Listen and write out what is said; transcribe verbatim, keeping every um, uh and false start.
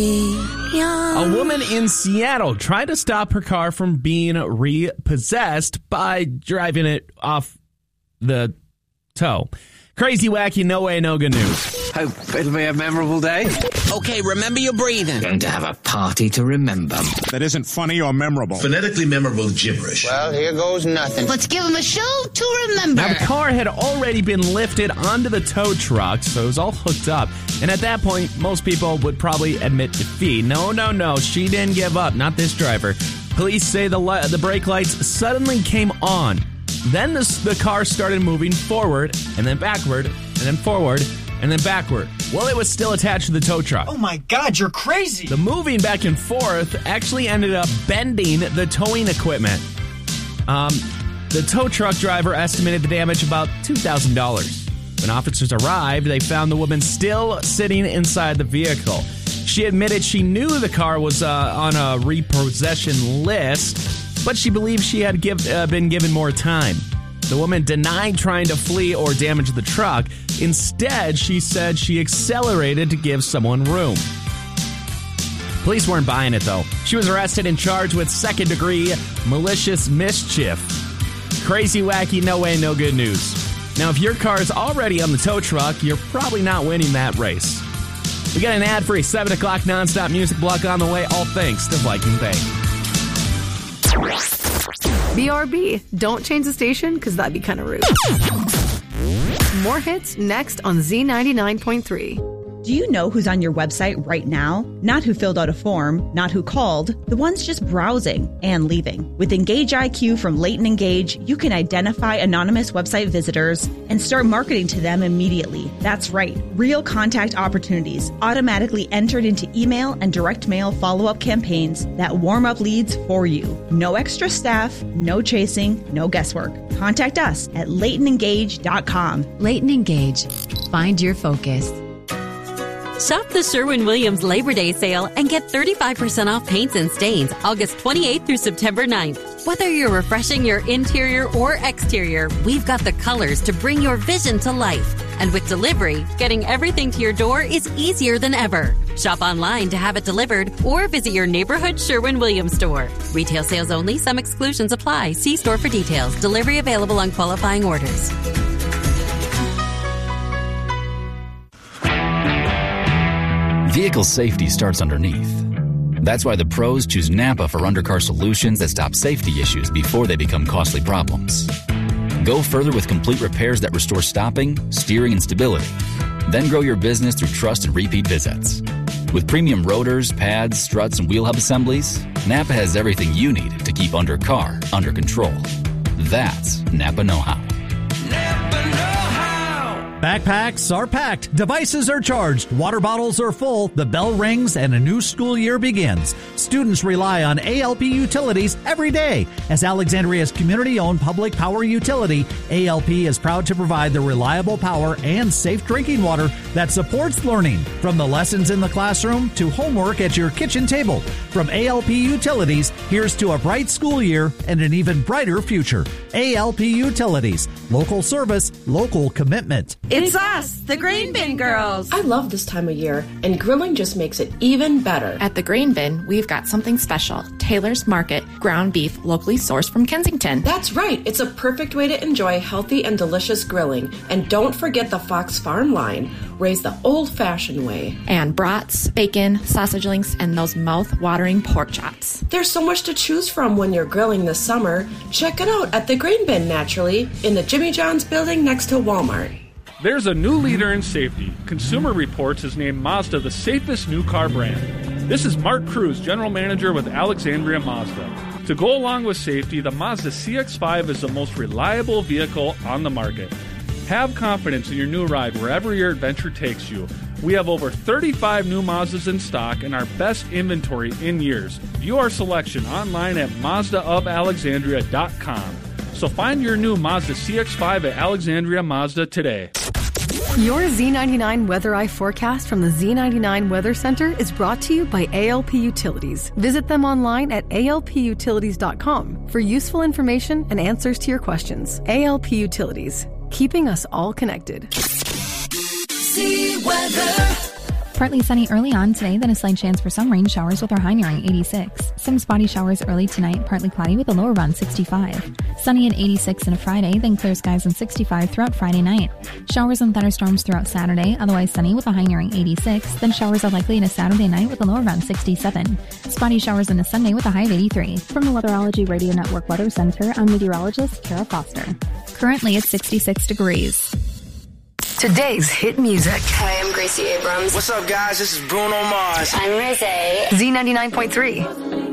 A woman in Seattle tried to stop her car from being repossessed by driving it off the tow. Crazy, wacky, no way, no good news. Hope it'll be a memorable day. Okay, remember your breathing. Going to have a party to remember. That isn't funny or memorable. Phonetically memorable gibberish. Well, here goes nothing. Let's give him a show to remember. Now, the car had already been lifted onto the tow truck, so it was all hooked up. And at that point, most people would probably admit defeat. No, no, no, she didn't give up, not this driver. Police say the li- the brake lights suddenly came on. Then the, the car started moving forward, and then backward, and then forward, and then backward. Well, it was still attached to the tow truck. Oh my God, you're crazy! The moving back and forth actually ended up bending the towing equipment. Um, the tow truck driver estimated the damage about two thousand dollars. When officers arrived, they found the woman still sitting inside the vehicle. She admitted she knew the car was uh, on a repossession list, but she believed she had give, uh, been given more time. The woman denied trying to flee or damage the truck. Instead, she said she accelerated to give someone room. Police weren't buying it, though. She was arrested and charged with second-degree malicious mischief. Crazy, wacky, no way, no good news. Now, if your car is already on the tow truck, you're probably not winning that race. We got an ad-free seven o'clock nonstop music block on the way, all thanks to Viking Bank. B R B. Don't change the station, because that'd be kind of rude. More hits next on Z ninety-nine point three. Do you know who's on your website right now? Not who filled out a form, not who called, the ones just browsing and leaving. With Engage I Q from Leighton Engage, you can identify anonymous website visitors and start marketing to them immediately. That's right, real contact opportunities automatically entered into email and direct mail follow-up campaigns that warm up leads for you. No extra staff, no chasing, no guesswork. Contact us at leighton engage dot com. Leighton Engage. Find your focus. Shop the Sherwin-Williams Labor Day sale and get thirty-five percent off paints and stains August twenty-eighth through September ninth. Whether you're refreshing your interior or exterior, we've got the colors to bring your vision to life. And with delivery, getting everything to your door is easier than ever. Shop online to have it delivered or visit your neighborhood Sherwin-Williams store. Retail sales only. Some exclusions apply. See store for details. Delivery available on qualifying orders. Vehicle safety starts underneath. That's why the pros choose Napa for undercar solutions that stop safety issues before they become costly problems. Go further with complete repairs that restore stopping, steering, and stability. Then grow your business through trust and repeat visits. With premium rotors, pads, struts, and wheel hub assemblies, Napa has everything you need to keep undercar under control. That's Napa know-how. Napa know-how. Backpacks are packed, devices are charged, water bottles are full, the bell rings, and a new school year begins. Students rely on A L P Utilities every day. As Alexandria's community-owned public power utility, A L P is proud to provide the reliable power and safe drinking water that supports learning, from the lessons in the classroom to homework at your kitchen table. From A L P Utilities, here's to a bright school year and an even brighter future. A L P Utilities, local service, local commitment. It's us, the Grain Bin Girls. I love this time of year, and grilling just makes it even better. At the Grain Bin, we've got something special. Taylor's Market, ground beef locally sourced from Kensington. That's right. It's a perfect way to enjoy healthy and delicious grilling. And don't forget the Fox Farm line, raised the old-fashioned way. And brats, bacon, sausage links, and those mouth-watering pork chops. There's so much to choose from when you're grilling this summer. Check it out at the Grain Bin, naturally, in the Jimmy John's building next to Walmart. There's a new leader in safety. Consumer Reports has named Mazda the safest new car brand. This is Mark Cruz, General Manager with Alexandria Mazda. To go along with safety, the Mazda C X five is the most reliable vehicle on the market. Have confidence in your new ride wherever your adventure takes you. We have over thirty-five new Mazdas in stock and our best inventory in years. View our selection online at mazda of alexandria dot com. So find your new Mazda C X five at Alexandria Mazda today. Your Z ninety-nine Weather Eye forecast from the Z ninety-nine Weather Center is brought to you by A L P Utilities. Visit them online at A L P utilities dot com for useful information and answers to your questions. A L P Utilities, keeping us all connected. Z Weather. Partly sunny early on today, then a slight chance for some rain showers with our high nearing eighty-six. Some spotty showers early tonight, partly cloudy with a low around sixty-five. Sunny at eighty-six on a Friday, then clear skies on sixty-five throughout Friday night. Showers and thunderstorms throughout Saturday, otherwise sunny with a high nearing eighty-six. Then showers are likely in a Saturday night with a low around sixty-seven. Spotty showers in a Sunday with a high of eighty-three. From the Weatherology Radio Network Weather Center, I'm meteorologist Kara Foster. Currently at sixty-six degrees. Today's hit music. Hi, I'm Gracie Abrams. What's up, guys? This is Bruno Mars. I'm Rosé. Z ninety-nine point three.